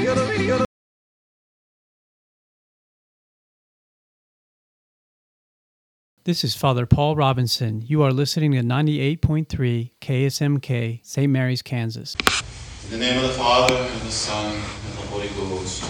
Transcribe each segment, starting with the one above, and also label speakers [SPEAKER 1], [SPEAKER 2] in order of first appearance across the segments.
[SPEAKER 1] This is Father Paul Robinson. You are listening to 98.3 KSMK, St. Mary's, Kansas.
[SPEAKER 2] In the name of the Father, and the Son, and the Holy Ghost.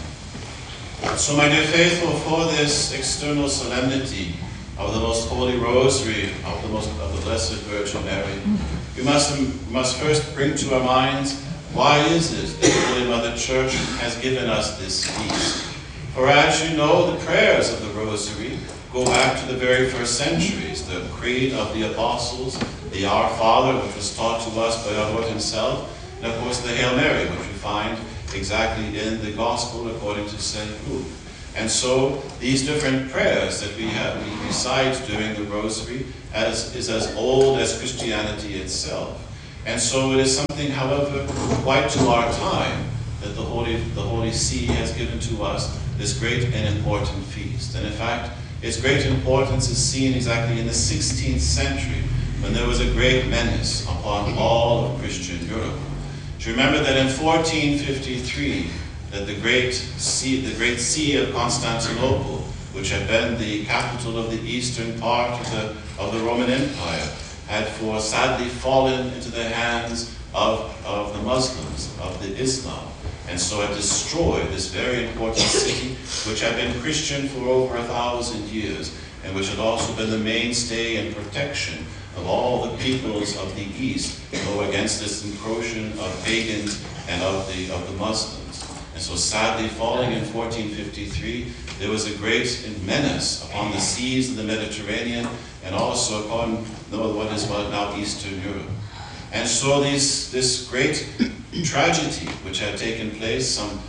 [SPEAKER 2] Amen. So, my dear faithful, for this external solemnity of the Most Holy Rosary of the Blessed Virgin Mary, we must first bring to our minds, why is it that the Holy Mother Church has given us this feast? For as you know, the prayers of the Rosary go back to the very first centuries. The Creed of the Apostles, the Our Father, which was taught to us by our Lord himself, and of course the Hail Mary, which we find exactly in the Gospel according to St. Luke. And so these different prayers that we recite during the Rosary is as old as Christianity itself. And so it is something, however, quite to our time, that the Holy See has given to us this great and important feast. And in fact, its great importance is seen exactly in the 16th century, when there was a great menace upon all of Christian Europe. Do you remember that in 1453, that the great see of Constantinople, which had been the capital of the eastern part of the Roman Empire, had sadly fallen into the hands of the Muslims, of the Islam, and so had destroyed this very important city, which had been Christian for over 1,000 years, and which had also been the mainstay and protection of all the peoples of the East, against this encroaching of pagans and of the Muslims. And so sadly, falling in 1453, there was a great menace upon the seas of the Mediterranean, and also upon what is now Eastern Europe. And so this great tragedy which had taken place some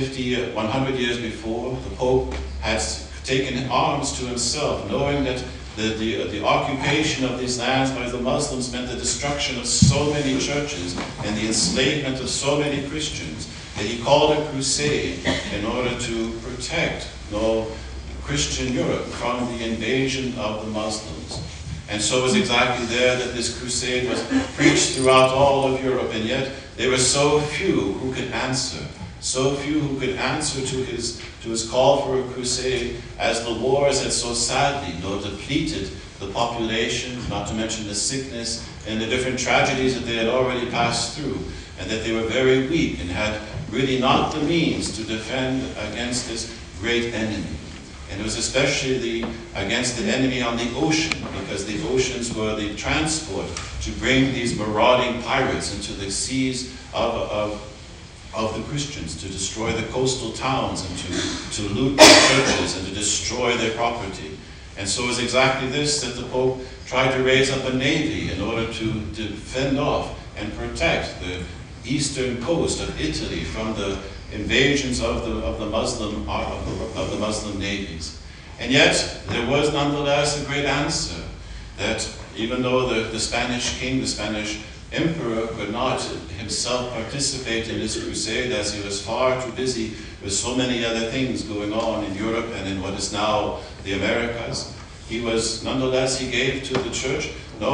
[SPEAKER 2] 100 years before, the Pope had taken arms to himself, knowing that the occupation of these lands by the Muslims meant the destruction of so many churches and the enslavement of so many Christians, that he called a crusade in order to protect Christian Europe from the invasion of the Muslims. And so it was exactly there that this crusade was preached throughout all of Europe, and yet there were so few who could answer to his call for a crusade, as the wars had so sadly depleted the population, not to mention the sickness and the different tragedies that they had already passed through, and that they were very weak and had really not the means to defend against this great enemy. And it was especially against the enemy on the ocean, because the oceans were the transport to bring these marauding pirates into the seas of the Christians, to destroy the coastal towns and to loot the churches and to destroy their property. And so it was exactly this that the Pope tried to raise up a navy in order to fend off and protect the eastern coast of Italy from the invasions of the Muslim navies. And yet there was nonetheless a great answer, that even though the Spanish king, the Spanish emperor, could not himself participate in this crusade, as he was far too busy with so many other things going on in Europe and in what is now the Americas, he gave to the church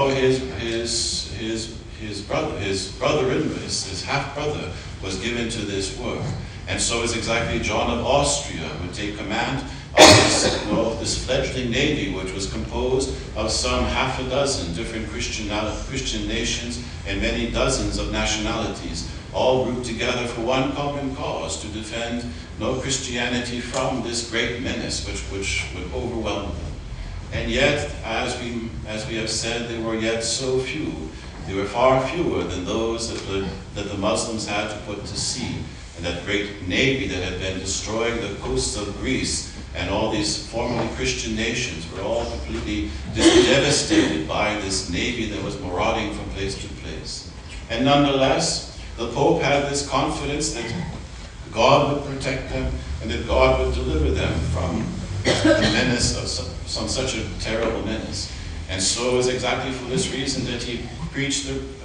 [SPEAKER 2] his half-brother was given to this work. And so it's exactly John of Austria who would take command of this fledgling navy, which was composed of some half a dozen different Christian nations and many dozens of nationalities, all grouped together for one common cause, to defend Christianity from this great menace which would overwhelm them. And yet, as we have said, there were yet so few. They were far fewer than those that the Muslims had to put to sea. And that great navy that had been destroying the coasts of Greece and all these formerly Christian nations were all completely devastated by this navy that was marauding from place to place. And nonetheless, the Pope had this confidence that God would protect them and that God would deliver them from the menace of such a terrible menace. And so it was exactly for this reason that he preached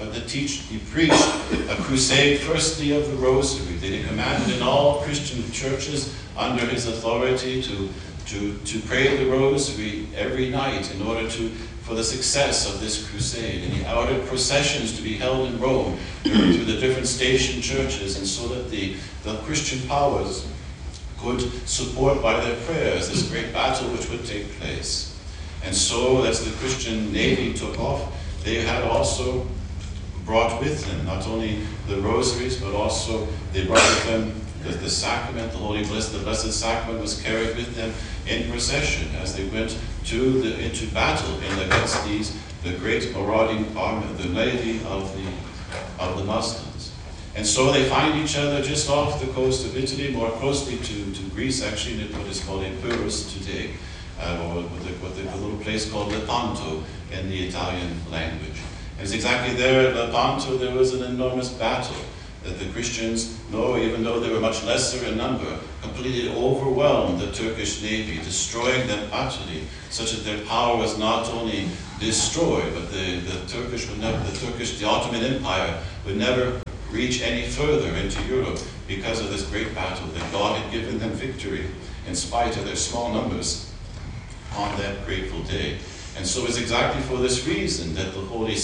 [SPEAKER 2] a crusade, firstly of the Rosary, that he commanded in all Christian churches under his authority to pray the Rosary every night in order to for the success of this crusade. And he ordered processions to be held in Rome through the different station churches, and so that the Christian powers could support by their prayers this great battle which would take place. And so, as the Christian navy took off, they had also brought with them not only the rosaries, but also they brought with them the sacrament, the Blessed Sacrament was carried with them in procession as they went into battle against the great marauding army, the levy of the Muslims. And so they find each other just off the coast of Italy, more closely to Greece, actually, in what is called Epirus today, or the little place called Lepanto in the Italian language. And it's exactly there at Lepanto there was an enormous battle that the Christians, even though they were much lesser in number, completely overwhelmed the Turkish navy, destroying them utterly, such that their power was not only destroyed, but the Ottoman Empire would never reach any further into Europe because of this great battle that God had given them victory in spite of their small numbers on that grateful day. And so it's exactly for this reason that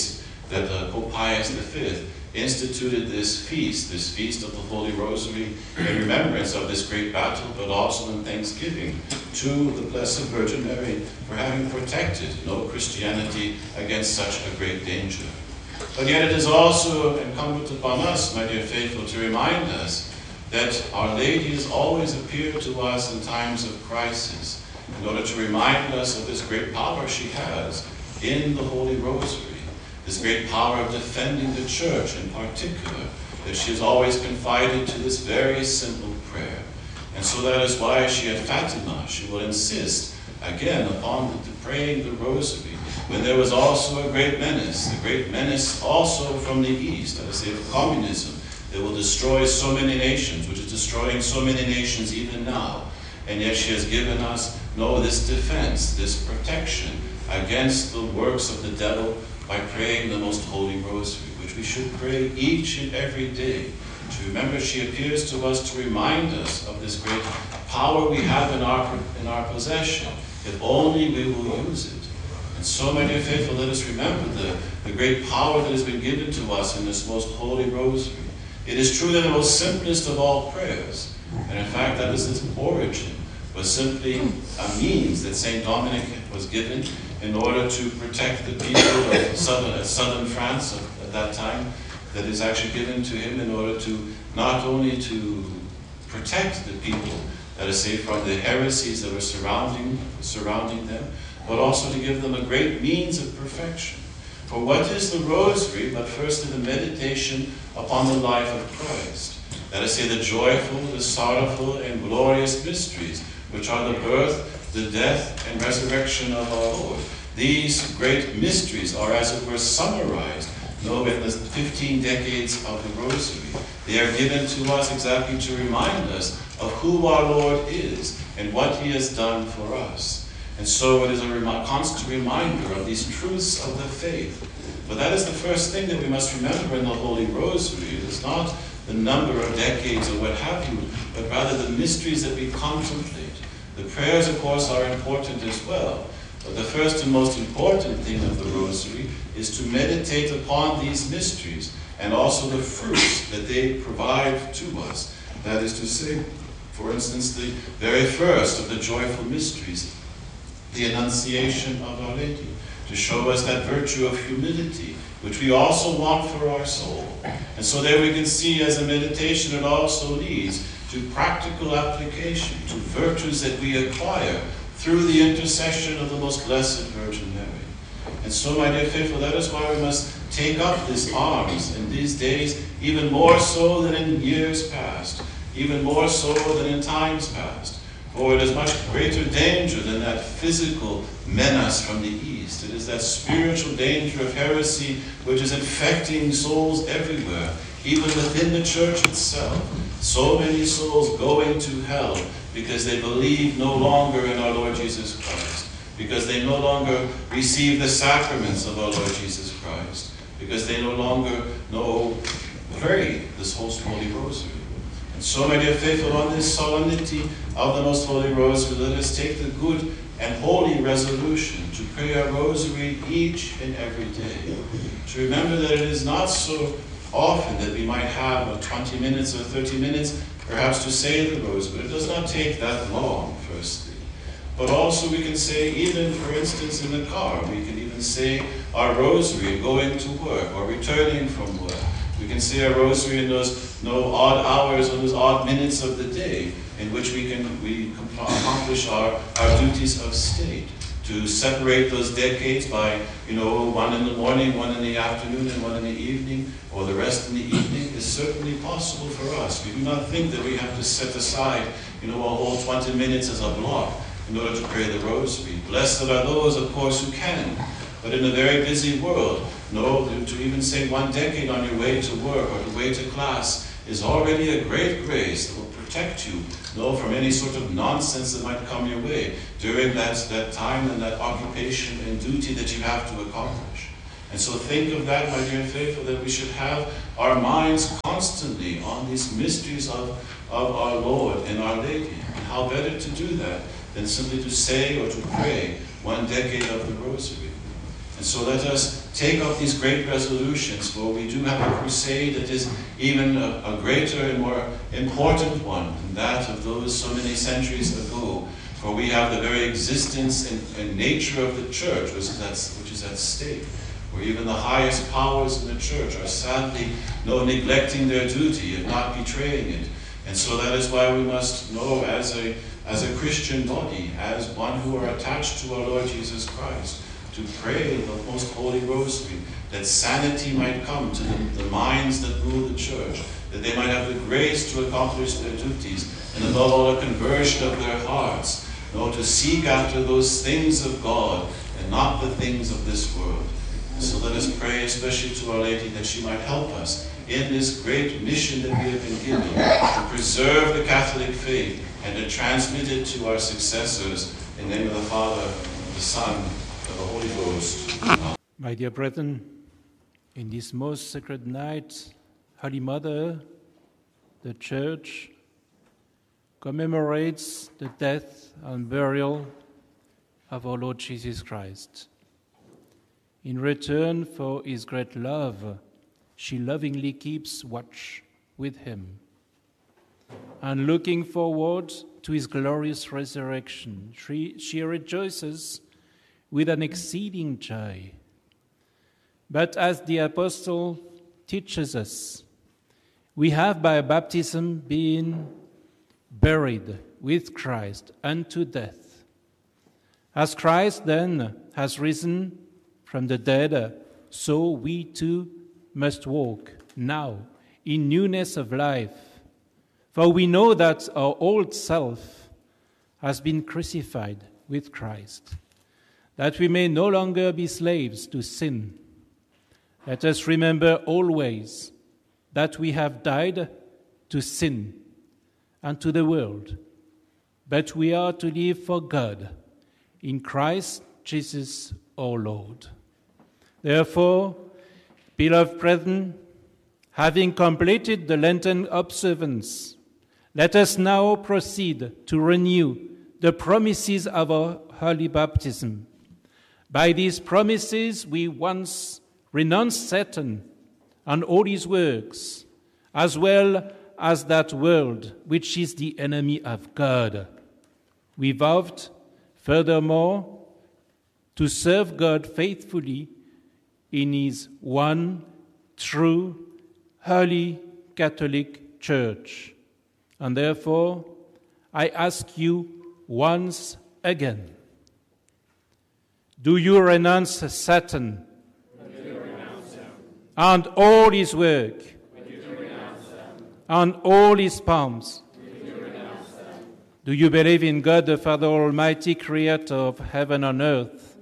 [SPEAKER 2] Pope Pius V instituted this feast of the Holy Rosary, in remembrance of this great battle, but also in thanksgiving to the Blessed Virgin Mary for having protected Christianity against such a great danger. But yet it is also incumbent upon us, my dear faithful, to remind us that Our Lady has always appeared to us in times of crisis, in order to remind us of this great power she has in the Holy Rosary. This great power of defending the church in particular, that she has always confided to this very simple prayer. And so that is why she at Fatima, she will insist again upon praying the rosary, when there was also a great menace also from the east, I would say of communism, that will destroy so many nations, which is destroying so many nations even now. And yet she has given us, this defense, this protection against the works of the devil, by praying the Most Holy Rosary, which we should pray each and every day. To remember, she appears to us to remind us of this great power we have in our possession, if only we will use it. And so, my dear faithful, let us remember the great power that has been given to us in this Most Holy Rosary. It is true that the most simplest of all prayers, and in fact that is its origin, was simply a means that St. Dominic was given in order to protect the people of southern France at that time, that is actually given to him in order to not only to protect the people, that is, say, from the heresies that were surrounding them, but also to give them a great means of perfection. For what is the rosary but firstly the meditation upon the life of Christ? That is, say, the joyful, the sorrowful, and glorious mysteries, which are the birth, the death, and resurrection of our Lord. These great mysteries are, as it were, summarized in the 15 decades of the Rosary. They are given to us exactly to remind us of who our Lord is and what He has done for us. And so it is a constant reminder of these truths of the faith. But that is the first thing that we must remember in the Holy Rosary. It is not the number of decades or what have you, but rather the mysteries that we contemplate. The prayers, of course, are important as well. But the first and most important thing of the Rosary is to meditate upon these mysteries and also the fruits that they provide to us. That is to say, for instance, the very first of the joyful mysteries, the Annunciation of Our Lady, to show us that virtue of humility, which we also want for our soul. And so there we can see, as a meditation, it also leads to practical application, to virtues that we acquire through the intercession of the Most Blessed Virgin Mary. And so, my dear faithful, that is why we must take up this arms in these days, even more so than in years past, even more so than in times past. For it is much greater danger than that physical menace from the east. It is that spiritual danger of heresy which is infecting souls everywhere, even within the church itself. So many souls going to hell because they believe no longer in our Lord Jesus Christ, because they no longer receive the sacraments of our Lord Jesus Christ, because they no longer pray this Holy Rosary. And so, my dear faithful, on this solemnity of the Most Holy Rosary, let us take the good and holy resolution to pray our rosary each and every day. To remember that it is not so often that we might have 20 minutes or 30 minutes, perhaps, to say the rosary. It does not take that long, firstly. But also we can say, even, for instance, in the car, we can even say our rosary going to work or returning from work. We can say our rosary in those odd hours or those odd minutes of the day in which we accomplish our duties of state. To separate those decades by, one in the morning, one in the afternoon, and one in the evening, or the rest in the evening, is certainly possible for us. We do not think that we have to set aside, a whole 20 minutes as a block in order to pray the rosary. Blessed are those, of course, who can. But in a very busy world, to even say 1 decade on your way to work or the way to class is already a great grace that will protect you, from any sort of nonsense that might come your way during that time and that occupation and duty that you have to accomplish. And so think of that, my dear faithful, that we should have our minds constantly on these mysteries of our Lord and Our Lady. And how better to do that than simply to say or to pray 1 decade of the Rosary. And so let us take up these great resolutions, for we do have a crusade that is even a greater and more important one than that of those so many centuries ago. For we have the very existence and nature of the church, which is at stake, where even the highest powers in the church are sadly neglecting their duty and not betraying it. And so that is why we must know as a Christian body, as one who are attached to our Lord Jesus Christ, to pray the Most Holy Rosary, that sanity might come to the minds that rule the church, that they might have the grace to accomplish their duties, and above all, a conversion of their hearts, to seek after those things of God and not the things of this world. So let us pray, especially to Our Lady, that she might help us in this great mission that we have been given, to preserve the Catholic faith and to transmit it to our successors. In the name of the Father, of the Son, of the Holy Ghost. Amen.
[SPEAKER 3] My dear brethren, in this most sacred night, Holy Mother, the Church, commemorates the death and burial of our Lord Jesus Christ. In return for his great love, she lovingly keeps watch with him. And looking forward to his glorious resurrection, she rejoices with an exceeding joy. But as the apostle teaches us, we have by baptism been buried with Christ unto death. As Christ then has risen from the dead, so we too must walk now in newness of life. For we know that our old self has been crucified with Christ, that we may no longer be slaves to sin. Let us remember always that we have died to sin and to the world, but we are to live for God in Christ Jesus our Lord. Therefore, beloved brethren, having completed the Lenten observance, let us now proceed to renew the promises of our holy baptism. By these promises, we once renounced Satan and all his works, as well as that world which is the enemy of God. We vowed, furthermore, to serve God faithfully in his one, true, holy Catholic Church. And therefore, I ask you once again, do you renounce Satan and all his work and all his palms? Do you believe in God the Father Almighty, creator of heaven and earth?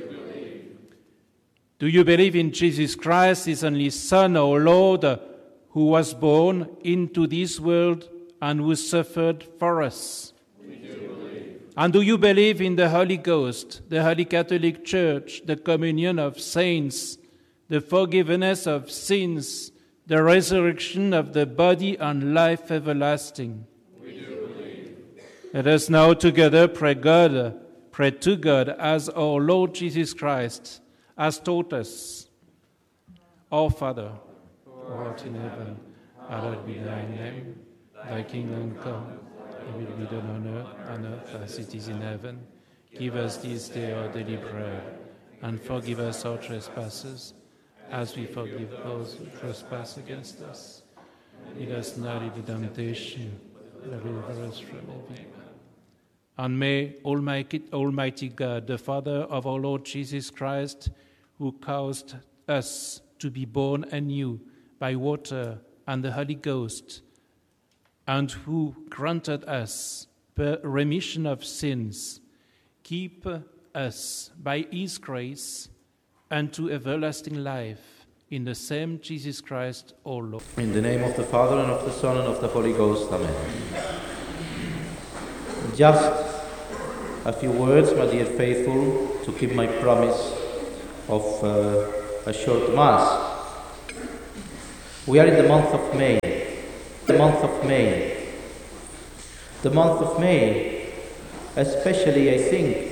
[SPEAKER 3] Do you believe in Jesus Christ, his only Son, our Lord, who was born into this world and who suffered for us?
[SPEAKER 4] We do believe.
[SPEAKER 3] And do you believe in the Holy Ghost, the Holy Catholic Church, the communion of saints, the forgiveness of sins, the resurrection of the body and life everlasting.
[SPEAKER 4] We do believe.
[SPEAKER 3] Let us now together pray to God as our Lord Jesus Christ has taught us. Our Father, who art in heaven, hallowed be thy name. Thy kingdom come, thy will be done on earth as it is in heaven. Give us this day our daily bread, and forgive us our trespasses, as we forgive those who trespass against us. Lead us not into temptation, but deliver us from evil. And may Almighty God, the Father of our Lord Jesus Christ, who caused us to be born anew by water and the Holy Ghost, and who granted us remission of sins, keep us by his grace unto everlasting life, in the same Jesus Christ our Lord.
[SPEAKER 4] In the name of the Father, and of the Son, and of the Holy Ghost. Amen. Just a few words, my dear faithful, to keep my promise of a short Mass. We are in the month of May. The month of May. The month of May, especially, I think,